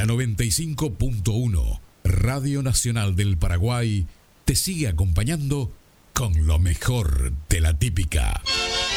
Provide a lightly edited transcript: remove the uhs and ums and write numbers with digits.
La 95.1, Radio Nacional del Paraguay, te sigue acompañando con lo mejor de la típica.